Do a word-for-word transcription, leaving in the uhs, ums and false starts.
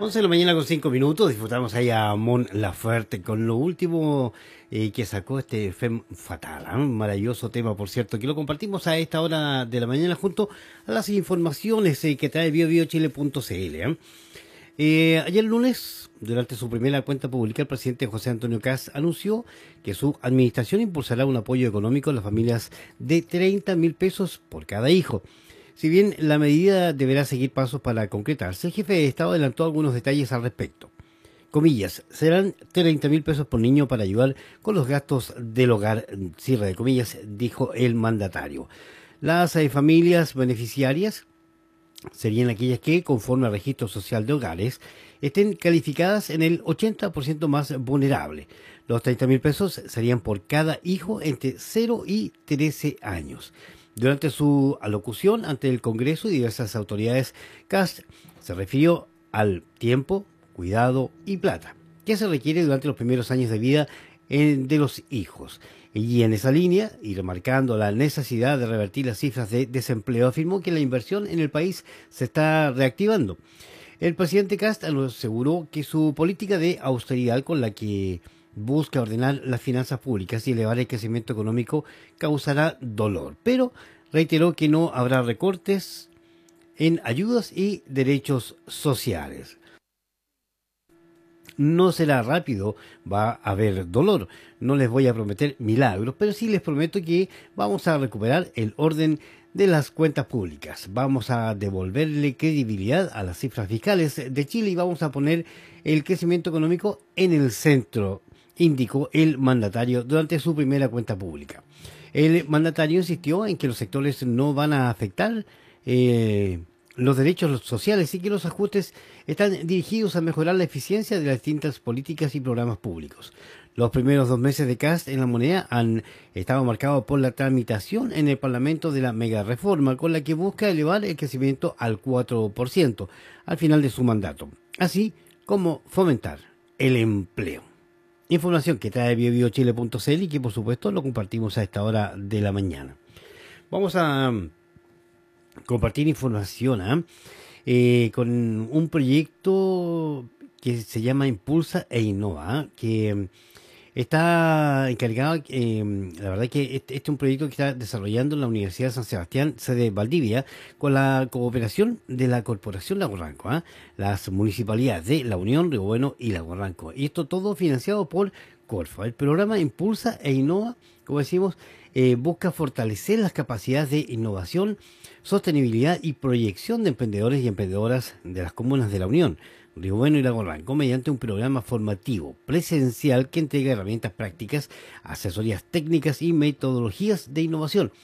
once de la mañana con cinco minutos, disfrutamos ahí a Mon Laferte con lo último eh, que sacó este Femme Fatal, ¿eh? Un maravilloso tema, por cierto, que lo compartimos a esta hora de la mañana junto a las informaciones eh, que trae bio bio chile punto c l. ¿eh? Eh, ayer lunes, durante su primera cuenta pública, el presidente José Antonio Kast anunció que su administración impulsará un apoyo económico a las familias de treinta mil pesos por cada hijo. Si bien la medida deberá seguir pasos para concretarse, el jefe de Estado adelantó algunos detalles al respecto. Comillas, serán treinta mil pesos por niño para ayudar con los gastos del hogar, cierre de comillas, dijo el mandatario. Las eh, familias beneficiarias serían aquellas que, conforme al registro social de hogares, estén calificadas en el ochenta por ciento más vulnerable. Los treinta mil pesos serían por cada hijo entre cero y trece años. Durante su alocución ante el Congreso y diversas autoridades, Kast se refirió al tiempo, cuidado y plata que se requiere durante los primeros años de vida de los hijos. Y en esa línea, y remarcando la necesidad de revertir las cifras de desempleo, afirmó que la inversión en el país se está reactivando. El presidente Kast aseguró que su política de austeridad, con la que busca ordenar las finanzas públicas y elevar el crecimiento económico, causará dolor, pero reiteró que no habrá recortes en ayudas y derechos sociales. No será rápido, va a haber dolor. No les voy a prometer milagros, pero sí les prometo que vamos a recuperar el orden de las cuentas públicas. Vamos a devolverle credibilidad a las cifras fiscales de Chile y vamos a poner el crecimiento económico en el centro, indicó el mandatario durante su primera cuenta pública. El mandatario insistió en que los sectores no van a afectar eh, los derechos sociales y que los ajustes están dirigidos a mejorar la eficiencia de las distintas políticas y programas públicos. Los primeros dos meses de Kast en la moneda han estado marcados por la tramitación en el Parlamento de la mega reforma, con la que busca elevar el crecimiento al cuatro por ciento al final de su mandato, así como fomentar el empleo. Información que trae bio bio chile punto c l y que por supuesto lo compartimos a esta hora de la mañana. Vamos a compartir información ¿eh? Eh, con un proyecto que se llama Impulsa e Innova, ¿eh? que está encargado, eh, la verdad que este, este es un proyecto que está desarrollando la Universidad de San Sebastián, sede Valdivia, con la cooperación de la Corporación Lago Ranco, ¿eh? las municipalidades de La Unión, Río Bueno y Lago Ranco. Y esto todo financiado por Corfo. El programa Impulsa e Innova, como decimos, eh, busca fortalecer las capacidades de innovación, sostenibilidad y proyección de emprendedores y emprendedoras de las comunas de La Unión, Río Bueno y Lago Ranco, mediante un programa formativo presencial que entrega herramientas prácticas, asesorías técnicas y metodologías de innovación,